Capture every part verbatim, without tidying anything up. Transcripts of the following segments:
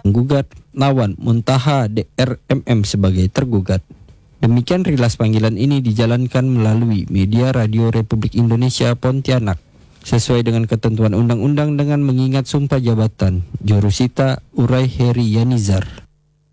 penggugat lawan Muntaha D R M M sebagai tergugat. Demikian rilas panggilan ini dijalankan melalui media Radio Republik Indonesia Pontianak sesuai dengan ketentuan undang-undang dengan mengingat sumpah jabatan. Jurusita Urai Heri Yanizar.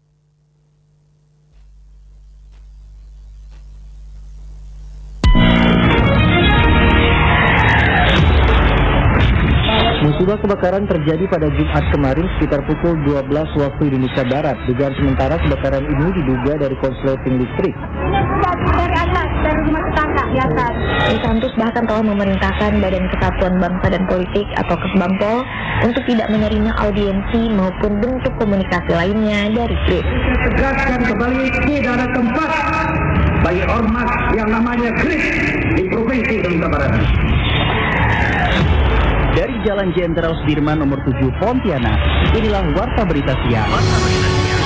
Musibah kebakaran terjadi pada Jumat kemarin sekitar pukul dua belas waktu Indonesia Barat. Dugaan sementara kebakaran ini diduga dari konsleting listrik. Dari atas, dari rumah tetangga di atas. Kampus bahkan telah memerintahkan Badan Kesatuan Bangsa dan Politik atau Kesbangpol untuk tidak menerima audiensi maupun bentuk komunikasi lainnya dari Kris. Tegaskan kembali tidak ada tempat bagi ormas yang namanya Kris di Provinsi Kalimantan Barat. Dari Jalan Jenderal Sudirman nomor tujuh Pontianak, inilah Warta Berita Siang. Warta Berita Siang.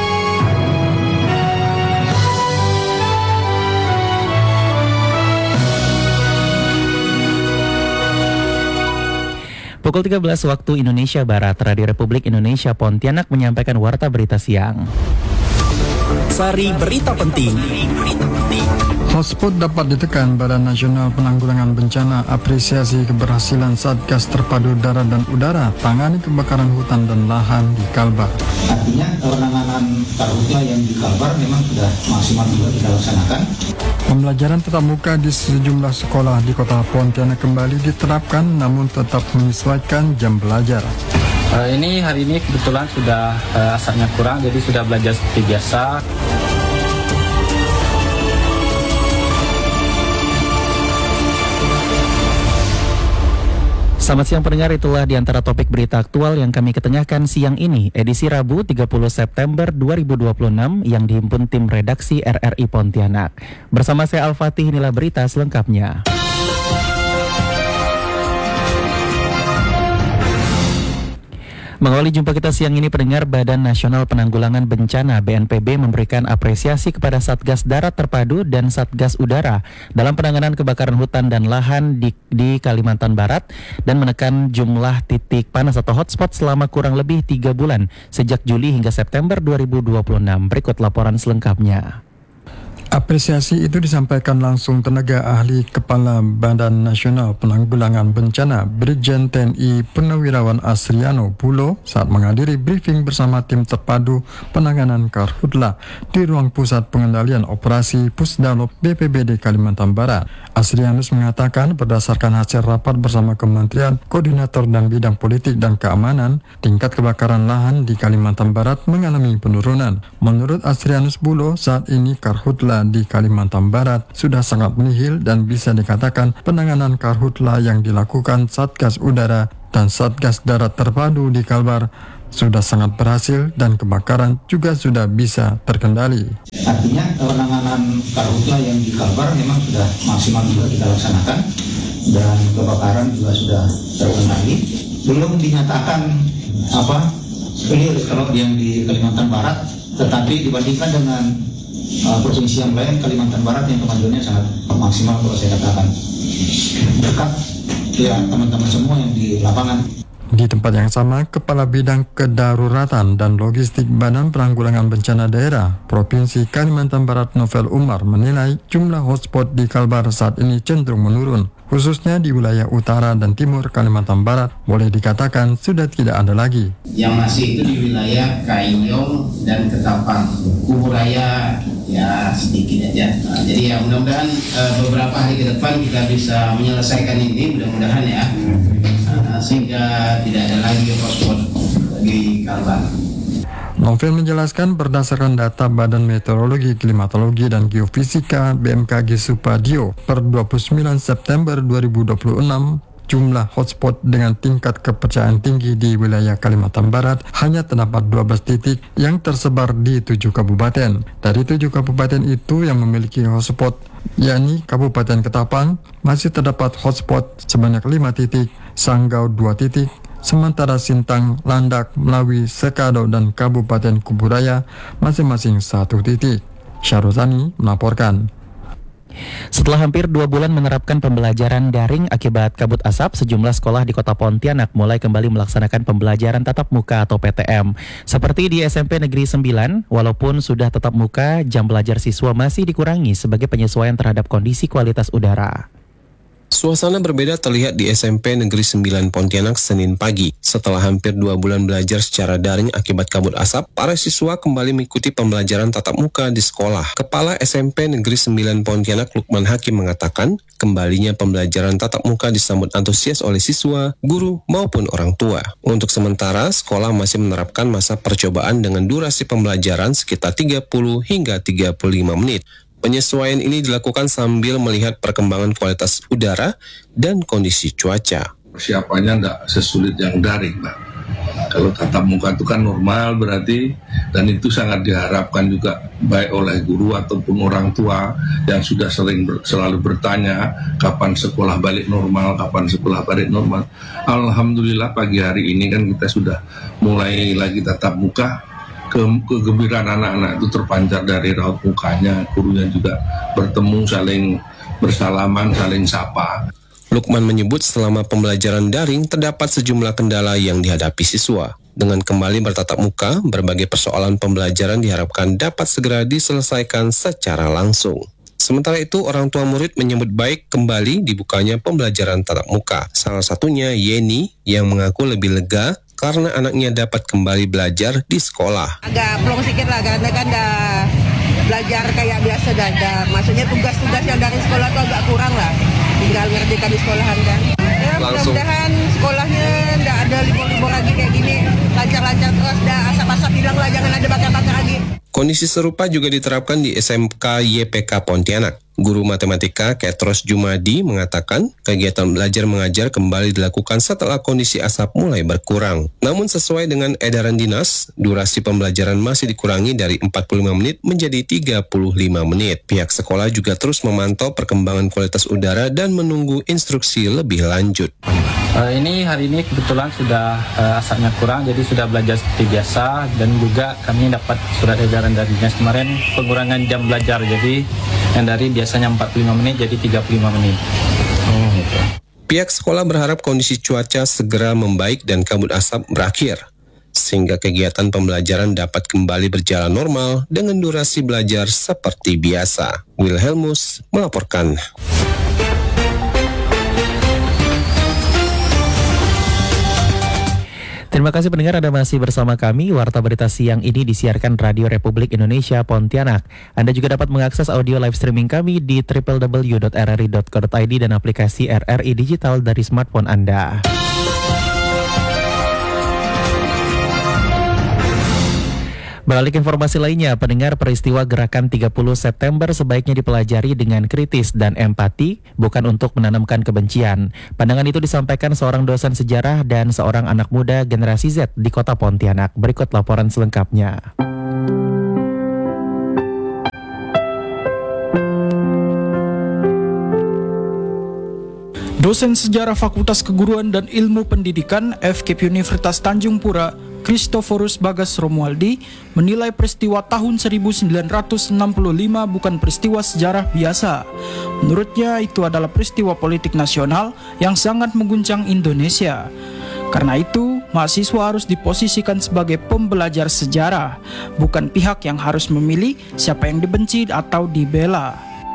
Pukul tiga belas waktu Indonesia Barat, Radio Republik Indonesia Pontianak menyampaikan Warta Berita Siang. Sari berita penting. Hotspot dapat ditekan. Badan Nasional Penanggulangan Bencana apresiasi keberhasilan Satgas Terpadu Darat dan Udara tangani kebakaran hutan dan lahan di Kalbar. Artinya penanganan karhutla yang di Kalbar memang sudah maksimal juga kita laksanakan. Pembelajaran tatap muka di sejumlah sekolah di kota Pontianak kembali diterapkan namun tetap menyesuaikan jam belajar. Uh, ini hari ini kebetulan sudah uh, asapnya kurang, jadi sudah belajar seperti biasa. Selamat siang pendengar, itulah di antara topik berita aktual yang kami ketengahkan siang ini, edisi Rabu tiga puluh September dua ribu dua puluh enam yang dihimpun tim redaksi R R I Pontianak. Bersama saya Al-Fatih, inilah berita selengkapnya. Mengawali jumpa kita siang ini pendengar, Badan Nasional Penanggulangan Bencana B N P B memberikan apresiasi kepada Satgas Darat Terpadu dan Satgas Udara dalam penanganan kebakaran hutan dan lahan di, di Kalimantan Barat dan menekan jumlah titik panas atau hotspot selama kurang lebih tiga bulan sejak Juli hingga September dua ribu dua puluh enam. Berikut laporan selengkapnya. Apresiasi itu disampaikan langsung tenaga ahli Kepala Badan Nasional Penanggulangan Bencana Brigjen T N I Purnawirawan Asriano Pulo saat menghadiri briefing bersama tim terpadu penanganan karhutla di ruang pusat pengendalian operasi Pusdalop B P B D Kalimantan Barat. Asrianus mengatakan berdasarkan hasil rapat bersama Kementerian Koordinator dan Bidang Politik dan Keamanan, tingkat kebakaran lahan di Kalimantan Barat mengalami penurunan. Menurut Asrianus Pulo, saat ini karhutla di Kalimantan Barat sudah sangat menihil dan bisa dikatakan penanganan karhutla yang dilakukan Satgas Udara dan Satgas Darat Terpadu di Kalbar sudah sangat berhasil dan kebakaran juga sudah bisa terkendali. Artinya penanganan karhutla yang di Kalbar memang sudah maksimal juga kita laksanakan dan kebakaran juga sudah terkendali. Belum dinyatakan apa clear kalau yang di Kalimantan Barat, tetapi dibandingkan dengan Uh, provinsi yang lain, Kalimantan Barat yang kemajuannya sangat maksimal kalau saya katakan. Dekat ya teman-teman semua yang di lapangan. Di tempat yang sama, Kepala Bidang Kedaruratan dan Logistik Badan Penanggulangan Bencana Daerah Provinsi Kalimantan Barat Novel Umar menilai jumlah hotspot di Kalbar saat ini cenderung menurun, khususnya di wilayah utara dan timur Kalimantan Barat, boleh dikatakan sudah tidak ada lagi. Yang masih itu di wilayah Kainyong dan Ketapang, Kuburaya ya sedikit aja. Nah, jadi ya mudah-mudahan uh, beberapa hari ke depan kita bisa menyelesaikan ini, mudah-mudahan ya, uh, sehingga tidak ada lagi hotspot di Kalbar. Novel menjelaskan berdasarkan data Badan Meteorologi, Klimatologi, dan Geofisika B M K G Supadio per dua puluh sembilan September dua ribu dua puluh enam, jumlah hotspot dengan tingkat kepercayaan tinggi di wilayah Kalimantan Barat hanya terdapat dua belas titik yang tersebar di tujuh kabupaten. Dari tujuh kabupaten itu yang memiliki hotspot, yakni Kabupaten Ketapang, masih terdapat hotspot sebanyak lima titik, Sanggau dua titik, sementara Sintang, Landak, Melawi, Sekado, dan Kabupaten Kuburaya masing-masing satu titik. Syahruzani melaporkan. Setelah hampir dua bulan menerapkan pembelajaran daring akibat kabut asap, sejumlah sekolah di Kota Pontianak mulai kembali melaksanakan pembelajaran tatap muka atau P T M. Seperti di S M P Negeri sembilan, walaupun sudah tatap muka, jam belajar siswa masih dikurangi sebagai penyesuaian terhadap kondisi kualitas udara. Suasana berbeda terlihat di S M P Negeri sembilan Pontianak Senin pagi. Setelah hampir dua bulan belajar secara daring akibat kabut asap, para siswa kembali mengikuti pembelajaran tatap muka di sekolah. Kepala S M P Negeri sembilan Pontianak Lukman Hakim mengatakan, kembalinya pembelajaran tatap muka disambut antusias oleh siswa, guru, maupun orang tua. Untuk sementara, sekolah masih menerapkan masa percobaan dengan durasi pembelajaran sekitar tiga puluh hingga tiga puluh lima menit. Penyesuaian ini dilakukan sambil melihat perkembangan kualitas udara dan kondisi cuaca. Persiapannya tidak sesulit yang daring, Pak. Kalau tatap muka itu kan normal berarti, dan itu sangat diharapkan juga baik oleh guru ataupun orang tua yang sudah sering ber, selalu bertanya kapan sekolah balik normal, kapan sekolah balik normal. Alhamdulillah pagi hari ini kan kita sudah mulai lagi tatap muka. Ke, kegembiraan anak-anak itu terpancar dari raut mukanya, gurunya juga bertemu, saling bersalaman, saling sapa. Lukman menyebut selama pembelajaran daring terdapat sejumlah kendala yang dihadapi siswa. Dengan kembali bertatap muka, berbagai persoalan pembelajaran diharapkan dapat segera diselesaikan secara langsung. Sementara itu, orang tua murid menyambut baik kembali dibukanya pembelajaran tatap muka. Salah satunya Yeni yang mengaku lebih lega karena anaknya dapat kembali belajar di sekolah. Agak plong sedikit lah, karena kan udah belajar kayak biasa dah. Maksudnya tugas-tugas yang dari sekolah tuh agak kurang lah. Tinggal ngerjakan di sekolahan kan. Ya, mudah-mudahan sekolahnya nggak ada libur-libur lagi kayak gini. Lancar-lancar terus, dah asap-asap hilang lah, jangan ada bakar-bakar lagi. Kondisi serupa juga diterapkan di S M K Y P K Pontianak. Guru matematika Ketros Jumadi mengatakan kegiatan belajar mengajar kembali dilakukan setelah kondisi asap mulai berkurang. Namun sesuai dengan edaran dinas, durasi pembelajaran masih dikurangi dari empat puluh lima menit menjadi tiga puluh lima menit. Pihak sekolah juga terus memantau perkembangan kualitas udara dan menunggu instruksi lebih lanjut. Uh, ini hari ini kebetulan sudah uh, asapnya kurang, jadi sudah belajar seperti biasa, dan juga kami dapat surat edaran dari dinas kemarin pengurangan jam belajar, jadi yang dari biasanya empat puluh lima menit jadi tiga puluh lima menit. Oh, gitu. Pihak sekolah berharap kondisi cuaca segera membaik dan kabut asap berakhir, sehingga kegiatan pembelajaran dapat kembali berjalan normal dengan durasi belajar seperti biasa. Wilhelmus melaporkan. Terima kasih pendengar, Anda masih bersama kami. Warta Berita Siang ini disiarkan Radio Republik Indonesia Pontianak. Anda juga dapat mengakses audio live streaming kami di w w w dot r r i dot co dot i d dan aplikasi R R I Digital dari smartphone Anda. Beralih ke informasi lainnya, pendengar, peristiwa gerakan tiga puluh September sebaiknya dipelajari dengan kritis dan empati, bukan untuk menanamkan kebencian. Pandangan itu disampaikan seorang dosen sejarah dan seorang anak muda generasi Z di Kota Pontianak. Berikut laporan selengkapnya. Dosen Sejarah Fakultas Keguruan dan Ilmu Pendidikan F K I P Universitas Tanjung Pura, Christophorus Bagas Romualdi, menilai peristiwa tahun seribu sembilan ratus enam puluh lima bukan peristiwa sejarah biasa. Menurutnya itu adalah peristiwa politik nasional yang sangat mengguncang Indonesia. Karena itu, mahasiswa harus diposisikan sebagai pembelajar sejarah, bukan pihak yang harus memilih siapa yang dibenci atau dibela.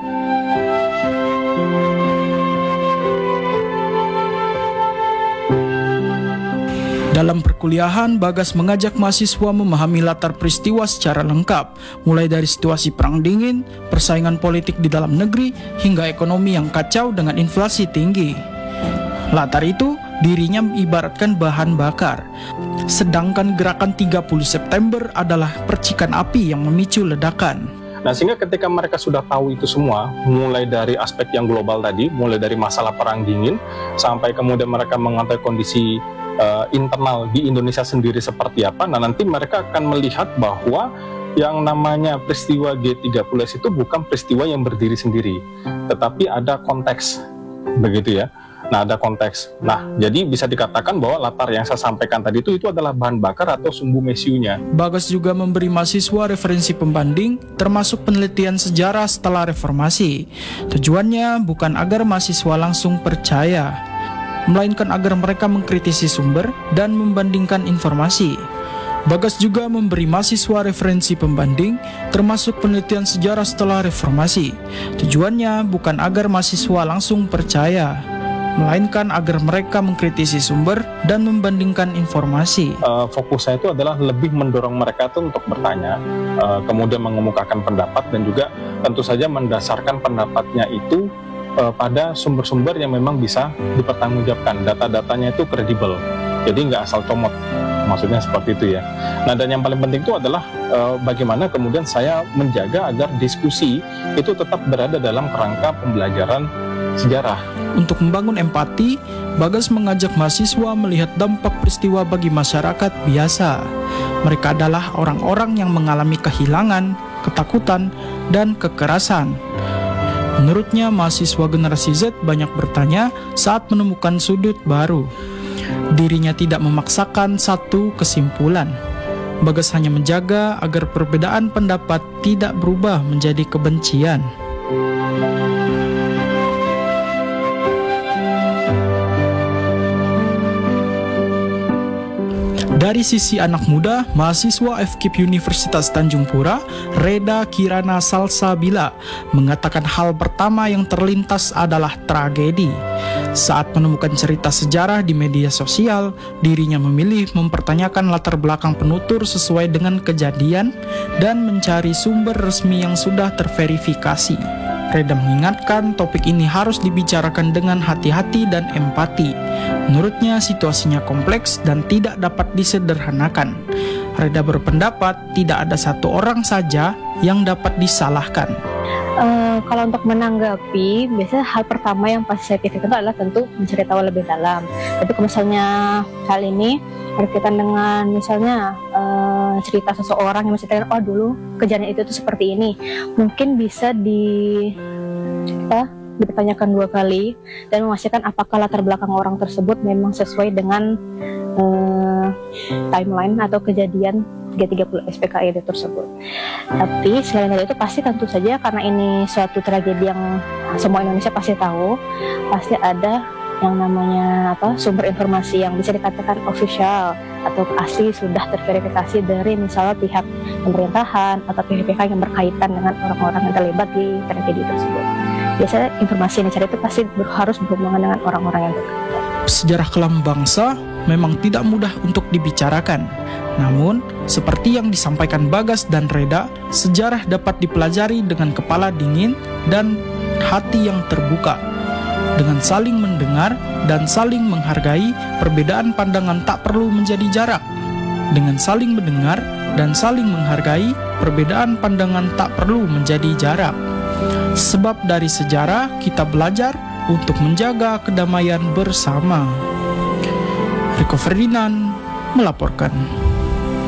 Dalam perkuliahan, Bagas mengajak mahasiswa memahami latar peristiwa secara lengkap, mulai dari situasi perang dingin, persaingan politik di dalam negeri, hingga ekonomi yang kacau dengan inflasi tinggi. Latar itu, dirinya ibaratkan bahan bakar, sedangkan gerakan tiga puluh September adalah percikan api yang memicu ledakan. Nah, sehingga ketika mereka sudah tahu itu semua, mulai dari aspek yang global tadi, mulai dari masalah perang dingin, sampai kemudian mereka mengetahui kondisi Uh, internal di Indonesia sendiri seperti apa. Nah, nanti mereka akan melihat bahwa yang namanya peristiwa G tiga puluh S itu bukan peristiwa yang berdiri sendiri, tetapi ada konteks, begitu ya. Nah, ada konteks. Nah, jadi bisa dikatakan bahwa latar yang saya sampaikan tadi itu itu adalah bahan bakar atau sumbu mesiunya. Bagas juga memberi mahasiswa referensi pembanding, termasuk penelitian sejarah setelah reformasi. Tujuannya bukan agar mahasiswa langsung percaya, melainkan agar mereka mengkritisi sumber dan membandingkan informasi. Bagas juga memberi mahasiswa referensi pembanding, termasuk penelitian sejarah setelah reformasi. Tujuannya bukan agar mahasiswa langsung percaya, melainkan agar mereka mengkritisi sumber dan membandingkan informasi. Uh, fokus saya itu adalah lebih mendorong mereka itu untuk bertanya, uh, kemudian mengemukakan pendapat, dan juga tentu saja mendasarkan pendapatnya itu uh, pada sumber-sumber yang memang bisa dipertanggungjawabkan. Data-datanya itu kredibel, jadi nggak asal comot. Maksudnya seperti itu ya. Nah, dan yang paling penting itu adalah uh, bagaimana kemudian saya menjaga agar diskusi itu tetap berada dalam kerangka pembelajaran sejarah. Untuk membangun empati, Bagas mengajak mahasiswa melihat dampak peristiwa bagi masyarakat biasa. Mereka adalah orang-orang yang mengalami kehilangan, ketakutan, dan kekerasan. Menurutnya, mahasiswa generasi Z banyak bertanya saat menemukan sudut baru. Dirinya tidak memaksakan satu kesimpulan. Bagas hanya menjaga agar perbedaan pendapat tidak berubah menjadi kebencian. Dari sisi anak muda, mahasiswa F K I P Universitas Tanjung Pura, Reda Kirana Salsabila, mengatakan hal pertama yang terlintas adalah tragedi. Saat menemukan cerita sejarah di media sosial, dirinya memilih mempertanyakan latar belakang penutur sesuai dengan kejadian dan mencari sumber resmi yang sudah terverifikasi. Reda mengingatkan topik ini harus dibicarakan dengan hati-hati dan empati. Menurutnya situasinya kompleks dan tidak dapat disederhanakan. Reda berpendapat tidak ada satu orang saja yang dapat disalahkan. Uh, kalau untuk menanggapi, biasanya hal pertama yang pasti saya pikirkan adalah tentu mencari tahu lebih dalam. Tapi kalau misalnya hal ini berkaitan dengan misalnya uh, cerita seseorang yang menceritakan, oh dulu kejadian itu tuh seperti ini, mungkin bisa di apa, dipertanyakan dua kali dan memastikan apakah latar belakang orang tersebut memang sesuai dengan uh, timeline atau kejadian tiga tiga puluh S P K I D tersebut. Tapi selain dari itu pasti tentu saja karena ini suatu tragedi yang semua Indonesia pasti tahu, pasti ada yang namanya apa sumber informasi yang bisa dikatakan official atau asli sudah terverifikasi dari misalnya pihak pemerintahan atau pihak-pihak yang berkaitan dengan orang-orang yang terlibat di tragedi tersebut. Biasanya informasi yang dicari itu pasti ber- harus berhubungan dengan orang-orang yang dekat. Sejarah kelam bangsa memang tidak mudah untuk dibicarakan. Namun, seperti yang disampaikan Bagas dan Reda, sejarah dapat dipelajari dengan kepala dingin dan hati yang terbuka. Dengan saling mendengar dan saling menghargai, perbedaan pandangan tak perlu menjadi jarak. Dengan saling mendengar dan saling menghargai, perbedaan pandangan tak perlu menjadi jarak. Sebab dari sejarah kita belajar untuk menjaga kedamaian bersama. Rico Ferdinand melaporkan.